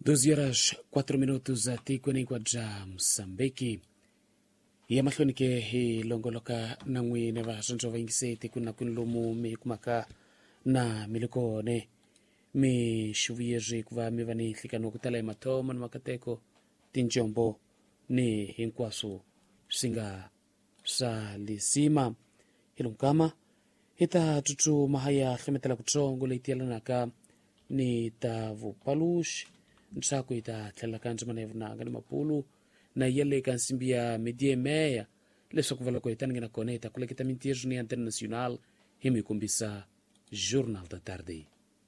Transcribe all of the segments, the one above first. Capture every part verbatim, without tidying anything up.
doze horas quatro minutos atikweninkwa ja Msambiki ya mahlonike hi longoloka na ngwine vaxanjo vaingiseti kuna kunlumu mi kumaka na milikone mi xuviyeri kuva mi va ni nhlikano ku tala hi mathomo ni makateko tinjombo ni hinkwaswo swi nga swa lisima hi lonkama hi ta tsutsuma haya hlometela kutsongo leyi tiyelanaka ni ta vupaluxi ntsako hi ta tlhela kanji mana hi vunanga ni mapulu na yale ka nsimbi ya media meya leswaku va loko hi ta ningena kona hi ta kuleketa mintirho ni internacional hi mi kombisa Jornal da Tarde.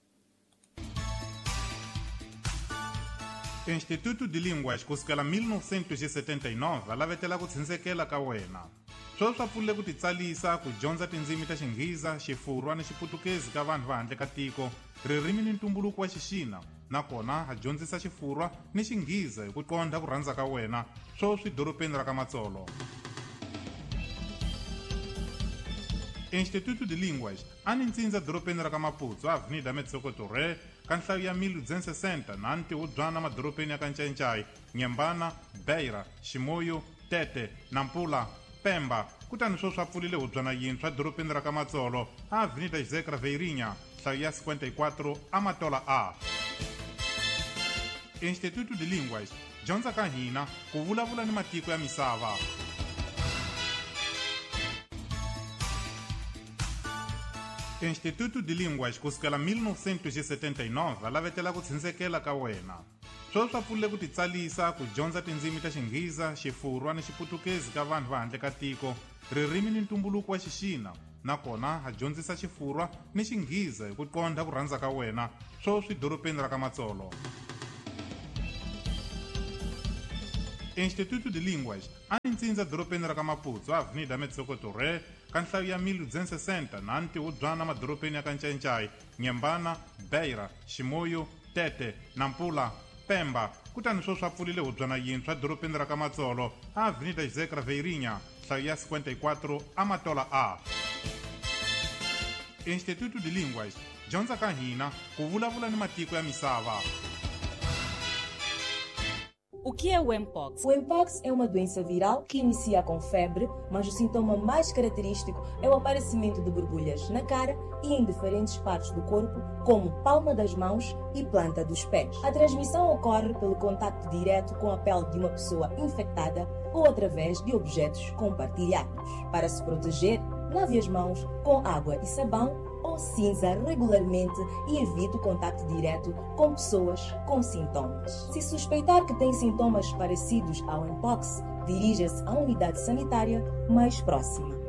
Instituto de Línguas kusukela mil novecentos e setenta e nove va lavetela ku tshindzetela ka wena sweswi swa pfulile ku titsalisa ku dyondza tindzimi ta Xingheza, Xifurwa ni Xiputukezi ka vanhu va handle ka tiko, ririmi ni ntumbuluko wa Xixina, nakona ha dyondzisa Xifurwa ni Xingheza hi ku qondha ku rhandza ka wena sweswi dorobeni ra ka Matsolo. Instituto de Línguas a ni ntsindza dorobeni ra ka Maputo, Avenida Metsokotoré, ka nhlayo ya mil duzentos e sessenta na ntihudzwana madorobeni ya ka Ncencai, Nyembana, Beira, Ximoyo, Tete, Nampula, Pemba, kutani sweswi swa pfulile hudzwana yintshwa dorobeni ra ka Matsolo, Avenida José Craveirinha, nhlayo ya cinquenta e quatro, Amatola A. Instituto de Línguas dyondza ka hina ku vulavula ni matiko ya misava. Instituto de Línguas kusukela mil novecentos e setenta e nove va lavetela ku tshindzetela ka wena sweswi swa pfulile ku titsalisa ku dyondza tindzimi ta Xingheza, Xifurwa ni Xiputukezi ka vanhu va handle ka tiko, ririmi ni ntumbuluko wa Xixina, nakona ha dyondzisa Xifurwa ni Xingheza hi ku qondha ku rhandza ka wena sweswi dorobeni ra ka Matsolo. Instituto de Línguas a ni ntsindza dorobeni ra ka Maputo, Avenida Metsokotoré, ka nhlayo ya mil duzentos e sessenta na ntihudzwana madorobeni ya ka Ncencai, Nyembana, Beira, Ximoyo, Tete, Nampula, Pemba, kutani sweswi swa pfulile hudzwana yintshwa dorobeni ra ka Matsolo, Avenida José Craveirinha, nhlayo ya cinquenta e quatro, Amatola A. Instituto de Línguas dyondza ka hina ku vulavula ni matiko ya misava. O que é o Mpox? O Mpox é uma doença viral que inicia com febre, mas o sintoma mais característico é o aparecimento de borbulhas na cara e em diferentes partes do corpo, como palma das mãos e planta dos pés. A transmissão ocorre pelo contacto direto com a pele de uma pessoa infectada ou através de objetos compartilhados. Para se proteger, lave as mãos com água e sabão ou cinza regularmente e evite o contacto direto com pessoas com sintomas. Se suspeitar que tem sintomas parecidos ao Mpox, dirija-se à unidade sanitária mais próxima.